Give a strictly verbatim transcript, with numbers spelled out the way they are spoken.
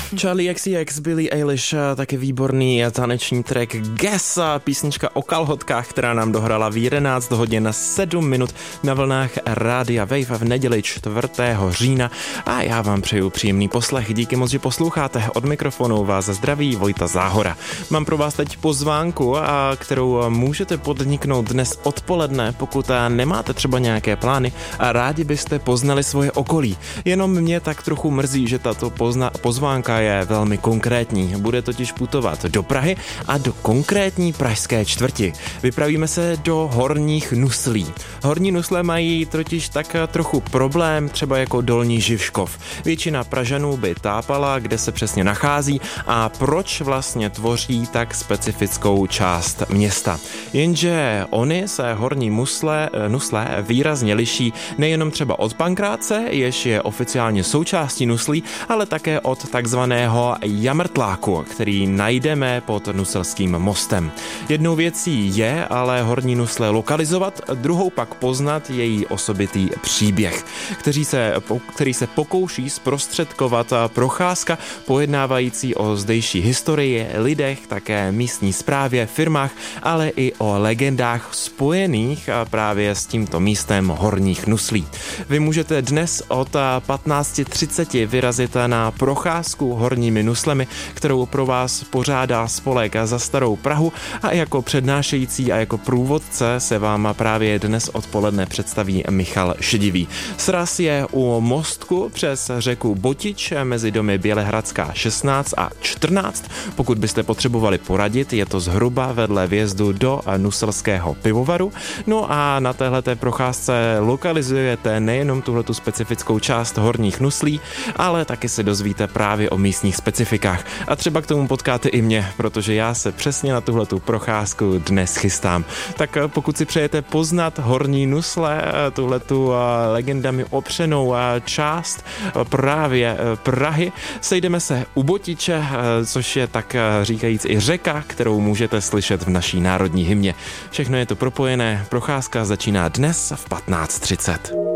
Charlie X C X, Billie Eilish, taky výborný taneční track Guess, písnička o kalhotkách, která nám dohrala v jedenáct hodin sedm minut na vlnách Rádia Wave v neděli čtvrtého října a já vám přeju příjemný poslech. Díky moc, že posloucháte. Od mikrofonu vás zdraví Vojta Záhora. Mám pro vás teď pozvánku, a kterou můžete podniknout dnes odpoledne, pokud nemáte třeba nějaké plány a rádi byste poznali svoje okolí. Jenom mě tak trochu mrzí, že tato pozna- pozvánka je velmi konkrétní. Bude totiž putovat do Prahy a do konkrétní pražské čtvrti. Vypravíme se do Horních Nuslí. Horní Nusle mají totiž tak trochu problém, třeba jako Dolní Žižkov. Většina Pražanů by tápala, kde se přesně nachází a proč vlastně tvoří tak specifickou část města. Jenže oni se Horní Nusle, Nusle výrazně liší nejenom třeba od Pankráce, jež je oficiálně součástí Nuslí, ale také od takzvaného Jamrtláku, který najdeme pod Nuselským mostem. Jednou věcí je ale Horní Nusle lokalizovat, druhou pak poznat její osobitý příběh, který se, který se pokouší zprostředkovat procházka pojednávající o zdejší historii, lidech, také místní správě, firmách, ale i o legendách spojených právě s tímto místem Horních Nuslí. Vy můžete dnes od patnáct třicet vyrazit na procházku Horními Nuslemi, kterou pro vás pořádá spolek Za starou Prahu a jako přednášející a jako průvodce se vám právě dnes odpoledne představí Michal Šedivý. Sraz je u mostku přes řeku Botič mezi domy Bělehradská šestnáct a čtrnáct. Pokud byste potřebovali poradit, je to zhruba vedle vjezdu do Nuselského pivovaru. No a na téhleté procházce lokalizujete nejenom tuhletu specifickou část Horních Nuslí, ale taky se dozvíte právě o místních specifikách. A třeba k tomu potkáte i mě, protože já se přesně na tuhletu procházku dnes chystám. Tak pokud si přejete poznat Horní Nusle, tuhletu legendami opřenou část právě Prahy, sejdeme se u Botiče, což je tak říkajíc i řeka, kterou můžete slyšet v naší národní hymně. Všechno je to propojené, procházka začíná dnes v patnáct třicet.